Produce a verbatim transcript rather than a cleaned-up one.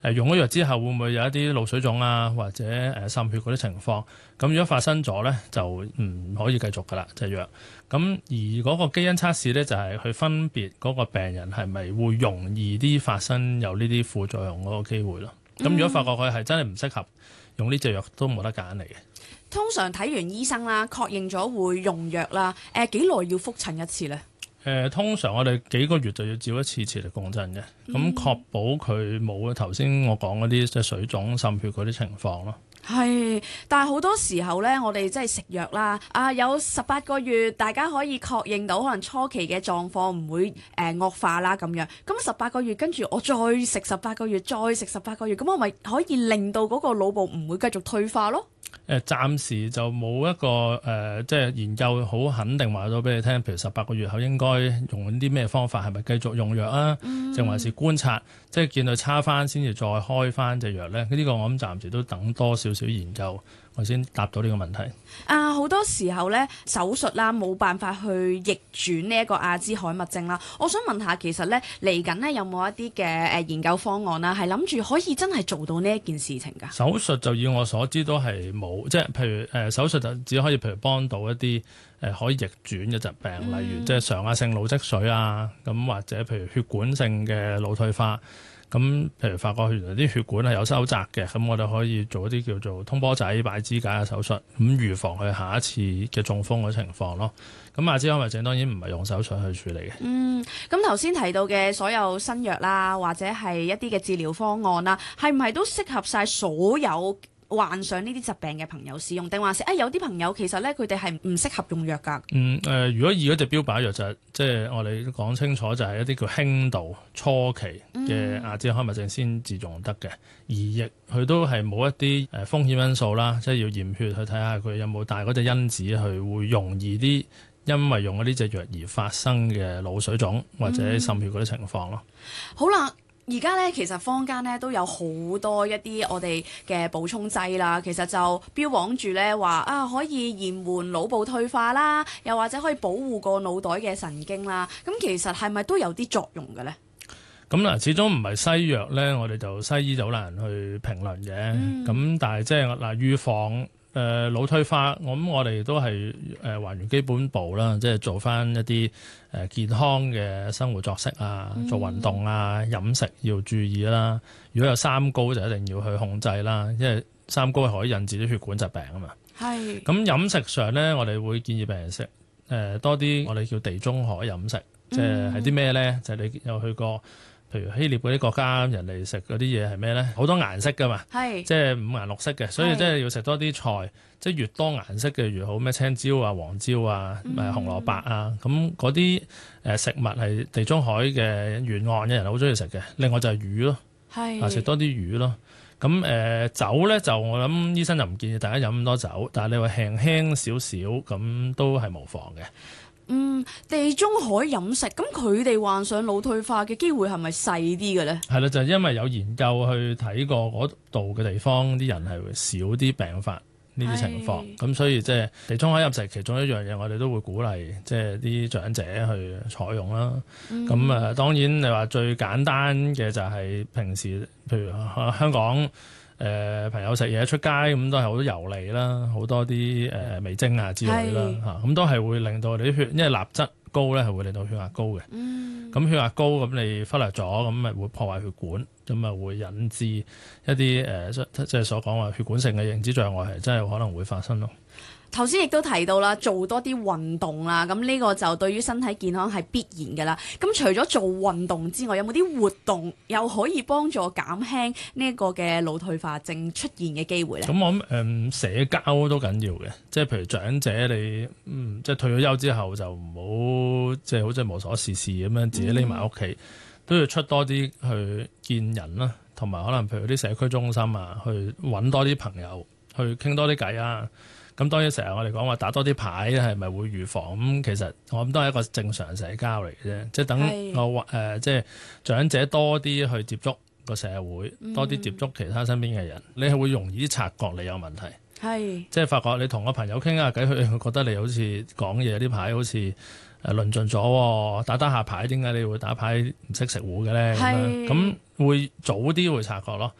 誒用咗藥之後會唔會有一啲腦水腫啊，或者誒滲血嗰啲情況？咁如果發生咗咧，就唔可以繼續噶啦，隻藥。咁而嗰個基因測試咧，就係、是、去分別嗰個病人係咪會容易啲發生有呢啲副作用嗰個機會咯。咁、嗯、如果發覺佢係真係唔適合用呢隻藥，都冇得揀嚟嘅。 通常睇完醫生啦，確認咗會用藥啦，誒幾耐要覆診一次咧？ 誒、呃、通常我哋幾個月就要照一次磁力共振嘅，咁、嗯、確保佢冇頭先我講嗰啲即係水腫滲血嗰啲情況咯。 係，但係好多時候咧，我哋即係食藥啦，啊有十八個月，大家可以確認到可能初期嘅狀況唔會誒、呃、惡化啦咁樣。咁十八個月跟住我再食十八個月，再食十八個月，咁我咪可以令到嗰個腦部唔會繼續退化咯？ 誒暫時就冇一個誒、呃，即係研究好肯定話到俾你聽，譬如十八個月後應該用啲咩方法，係咪繼續用藥啊？定、嗯、還是觀察，即係見到差翻先至再開翻隻藥咧？呢、呢個我諗暫時都等多少少研究，我先答到呢個問題。 啊，好多時候咧手術啦，冇辦法去逆轉呢一個阿茲海默症啦。我想問下，其實咧嚟緊咧有冇一啲嘅誒研究方案啦，係諗住可以真係做到呢一件事情㗎？ 手術就以我所知都係冇，即係譬如誒、呃、手術就只可以譬如幫到一啲誒、呃、可以逆轉嘅疾病，嗯、例如即係常壓性腦積水啊，咁或者譬如血管性嘅腦退化。咁譬如發覺原來啲血管係有收窄嘅，咁我哋可以做一啲叫做通波仔擺支架嘅手術，咁預防佢下一次嘅中風嘅情況咯。咁阿茲海默症當然唔係用手術去處理嘅。嗯， 咁頭先提到嘅所有新藥啦，或者係一啲嘅治療方案啦，係唔係都適合晒所有患上呢啲疾病嘅朋友使用，定還是啊有啲朋友其實咧佢哋係唔適合用藥㗎？嗯誒、呃，如果以嗰隻標靶藥就係即係我哋講清楚，就係一啲叫輕度初期嘅阿茲海默症先至用得嘅，而亦佢都係冇一啲誒風險因素啦，即係要驗血去睇下佢有冇帶嗰隻因子去會容易啲，因為用咗呢隻藥而發生嘅腦水腫或者滲血嗰啲情況咯。 嗯、好啦。而家咧，其實坊間咧都有好多一啲我哋嘅補充劑啦，其實就標榜住咧話啊，可以延緩腦部退化啦，又或者可以保護個腦袋嘅神經啦。咁其實係咪都有啲作用嘅咧？ 咁嗱，始終唔係西藥咧，我哋就西醫就好難去評論嘅。咁、嗯、但係即係嗱，預防誒腦退化，我諗我哋都係誒還原基本步啦，即係做翻一啲誒健康嘅生活作息啊，做運動啊，飲食要注意啦。如果有三高就一定要去控制啦，因為三高係可以引致啲血管疾病啊嘛。係。咁飲食上咧，我哋會建議病人食誒多啲我哋叫地中海飲食，即係係啲咩咧？就係你有去過。譬如希臘嗰啲國家，人哋食嗰啲嘢係咩咧？好多顏色噶嘛，即係五顏六色嘅，所以即係要食多啲菜，即係越多顏色嘅越好。咩青椒啊、黃椒啊、誒、嗯、紅蘿蔔啊，咁嗰啲誒食物係地中海嘅沿岸嘅人好中意食嘅。另外就係魚咯，啊食多啲魚咯。咁誒、呃、酒咧就我諗醫生就唔建議大家飲咁多酒，但係你話輕輕少少咁都係無妨嘅。 嗯，地中海飲食，咁佢哋患上腦退化嘅機會係咪細啲嘅咧？係啦，就係、是、因為有研究去睇過嗰度嘅地方，啲人係會少啲病發呢啲情況，咁所以即係地中海飲食其中一樣嘢，我哋都會鼓勵即係啲長者去採用啦。咁誒、嗯，當然你話最簡單嘅就係平時，譬如香港。誒、呃、朋友食嘢出街咁都係好多油膩啦，好多啲誒、呃、味精啊之類啦嚇，咁都係會令到我哋啲血，因為鈉質高咧係會令到血壓高嘅。咁、嗯、血壓高咁你忽略咗，咁咪會破壞血管，咁咪會引致一啲誒、呃、即係所講話血管性嘅認知障礙係真係可能會發生咯。 頭先亦都提到啦，做多啲運動啦，咁呢個就對於身體健康係必然㗎啦。咁除咗做運動之外，有冇啲活動又可以幫助減輕呢一個嘅腦退化症出現嘅機會咧？咁我諗誒、嗯、社交都緊要嘅，即係譬如長者你嗯即係退咗休之後就唔好即係好似無所事事咁樣自己匿埋屋企，都要出多啲去見人啦，同埋可能譬如啲社區中心啊，去揾多啲朋友去傾多啲偈啊。咁當然成日我哋講話打多啲牌係咪會預防？咁其實我諗都係一個正常社交嚟嘅啫，即係等我誒、呃、即係長者多啲去接觸個社會，多啲接觸其他身邊嘅人，嗯、你係會容易啲察覺你有問題。係即係發覺你同個朋友傾下偈，佢佢覺得你好似講嘢啲牌好似誒論盡咗，打打下牌點解你會打牌唔識食糊嘅咧？咁咁會早啲會察覺咯。